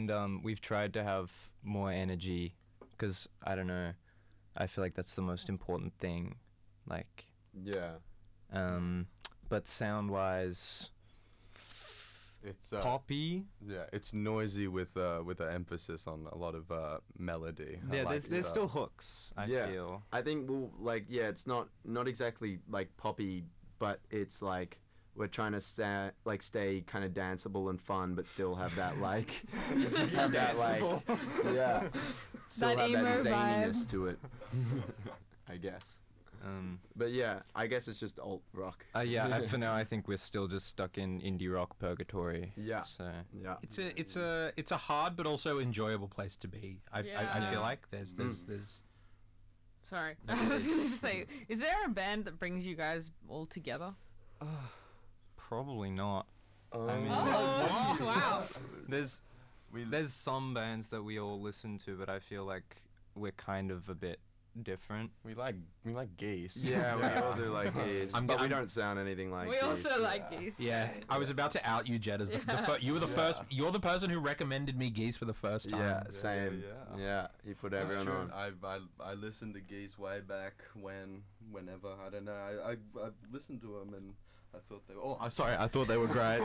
and we've tried to have more energy, because I don't know, I feel like that's the most important thing, like. Yeah. But sound-wise, It's poppy. Yeah, it's noisy with an emphasis on a lot of melody. I Yeah, like there's still hooks. I feel. I think it's not exactly like poppy, but it's like we're trying to stay kind of danceable and fun, but still have that like have that like yeah, still That have emo that vibe. zaniness to it. I guess. But yeah, I guess it's just alt rock. For now, I think we're still just stuck in indie rock purgatory. Yeah. So. Yeah. It's a hard but also enjoyable place to be. I feel like there's Sorry, I was gonna say, is there a band that brings you guys all together? Probably not. I mean, Oh, wow. there's some bands that we all listen to, but I feel like we're kind of a bit different. We like geese. Yeah, we all do like geese, but we don't sound anything like We geese. also like geese. Yeah, I was about to out you, Jed, as you were the first. You're the person who recommended me Geese for the first time. Yeah, same. Yeah, you put That's everyone true. on. I listened to Geese way back whenever I don't know. I listened to them and I thought they were. Oh, I'm sorry. I thought they were great.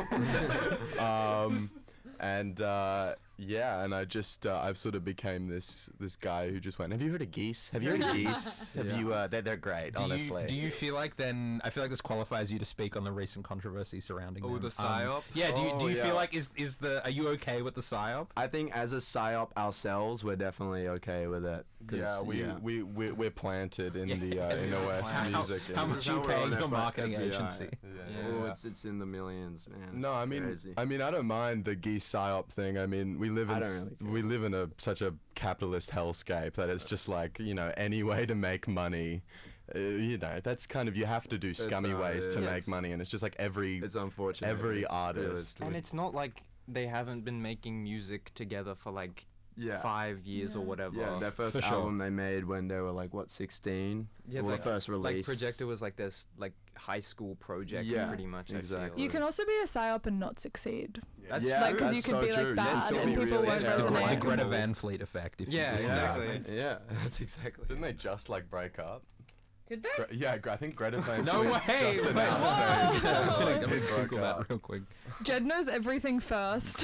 And I just I've sort of became this guy who just went. Have you heard of Geese? Have you heard of Geese? Have you? They're great. Honestly. Do you feel like then? I feel like this qualifies you to speak on the recent controversy surrounding them. The psyop. Yeah. Do you yeah. feel like is the? Are you okay with the psyop? I think as a psyop ourselves, we're definitely okay with it. Yeah, we're planted in the inner west music. How much you pay your marketing FBI. agency? Oh, it's in the millions, man. No, I It's mean, crazy. I don't mind the geese psyop thing. I mean, we live in such a capitalist hellscape that it's just like, any way to make money. That's kind of, you have to do scummy ways to make money, and it's just like It's unfortunate. every It's artist. realistic. And it's not like they haven't been making music together for like Yeah. 5 years or whatever. Yeah, their first For sure. album they made when they were like 16. Yeah, well, like- first Like release. Projector was like this like high school project, Yeah, pretty much. exactly. I feel. You can also be a psyop and not succeed. That's Yeah, Like, 'cause you that's could so be, like, true. bad so and be people really won't terrible. resonate. The Greta Van Fleet effect. Yeah, exactly. Yeah, that's exactly. Didn't they just like break up? Did they? I think Greta Van No Fleet way! just Wait, announced what? they- I'm gonna they go broke Google up. that real quick. Jed knows everything first.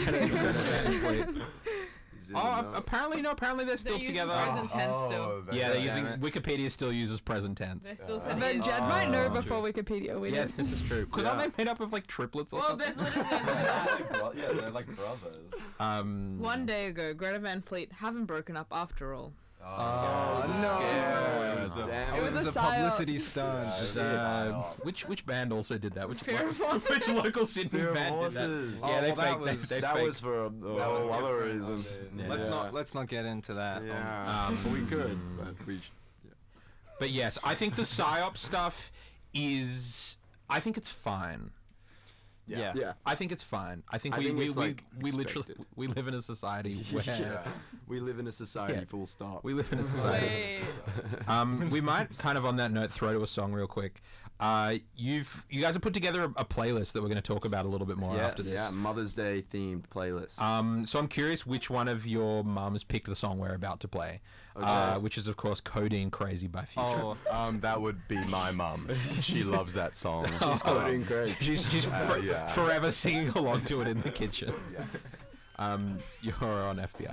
Apparently they're still They're using together. present tense still. Yeah, they're Damn using it. Wikipedia still uses present tense. They're still sending Then it. Jed might know that's before Wikipedia. We Yeah, don't. this is true. Because aren't they made up of like triplets or Well, something? there's literally that. Yeah, they're like brothers. One day ago, Greta Van Fleet haven't broken up after all. Oh, it was a no. scare. It was a- Damn. It was a publicity psyop. stunt. Which band also did that? Which Fear of Horses. which local Sydney Fear of band did that? Horses. Yeah, they Oh, that faked. was- They That faked. was for a whole other reason. Let's not get into that. Yeah, we could, but we. But yes, I think the psyop stuff is. I think it's fine. Yeah. Yeah. I think it's fine. I think I we think we, it's, we, like, we literally expected. we live in a society where We live in a society, Yeah. full stop. we live in a society. Wait. We might kind of on that note throw to a song real quick. You guys have put together a playlist that we're going to talk about a little bit more Yes. after this. Yeah, Mother's Day themed playlist. So I'm curious which one of your mums picked the song we're about to play, Okay. which is of course "Codeine Crazy" by Future. Oh, that would be my mum. She loves that song. She's coding crazy. She's yeah. forever singing along to it in the kitchen. Yes. You're on FBI.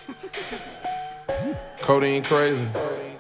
Codeine crazy.